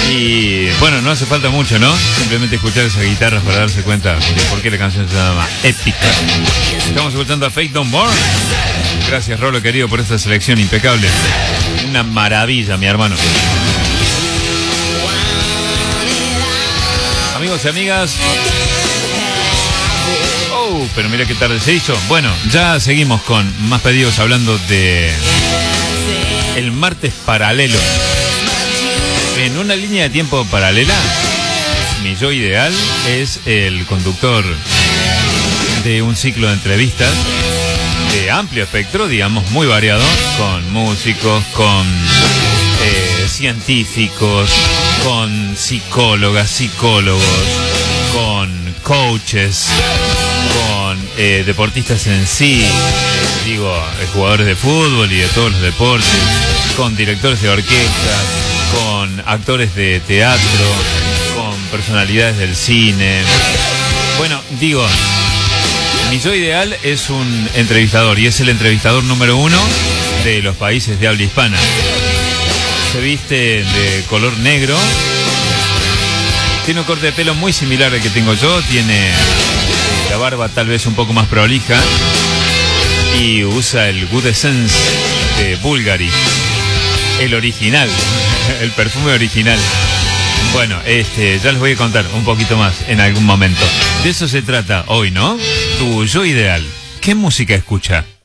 Y bueno, no hace falta mucho, ¿no? Simplemente escuchar esas guitarras para darse cuenta de por qué la canción se llama Épica. Estamos escuchando a Faith No More. Gracias, Rolo, querido, por esta selección impecable. Una maravilla, mi hermano. Amigos y amigas. Oh, pero mira qué tarde se hizo. Bueno, ya seguimos con más pedidos hablando de el martes paralelo. En una línea de tiempo paralela, mi yo ideal es el conductor de un ciclo de entrevistas de amplio espectro, digamos, muy variado, con músicos, con científicos, con psicólogas, psicólogos, con coaches, con deportistas en sí, digo, jugadores de fútbol y de todos los deportes, con directores de orquesta, con actores de teatro, con personalidades del cine. Bueno, digo, mi yo ideal es un entrevistador y es el entrevistador número 1 de los países de habla hispana. Se viste de color negro, tiene un corte de pelo muy similar al que tengo yo, tiene la barba tal vez un poco más prolija y usa el Good Essence de Bulgari, el original, el perfume original. Bueno, ya les voy a contar un poquito más en algún momento. De eso se trata hoy, ¿no? Tu yo ideal. ¿Qué música escucha?